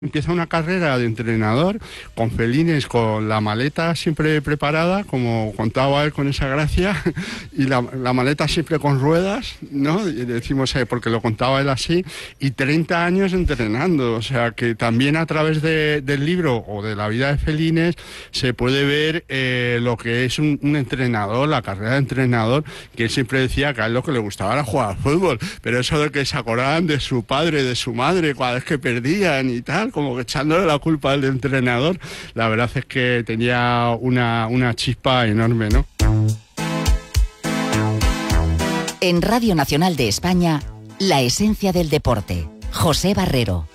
Empieza una carrera de entrenador con Felines, con la maleta siempre preparada, como contaba él con esa gracia, y la maleta siempre con ruedas, ¿no? Y decimos, porque lo contaba él así, y 30 años entrenando, o sea que también a través del libro o de la vida de Felines se puede ver lo que es un entrenador, la carrera de entrenador, que él siempre decía que a él lo que le gustaba era jugar al fútbol, pero eso de que se acordaban de su padre, de su madre, cada vez que perdían y tal, como que echándole la culpa al entrenador, la verdad es que tenía una chispa enorme, ¿no? En Radio Nacional de España, La Esencia del Deporte, José Barrero.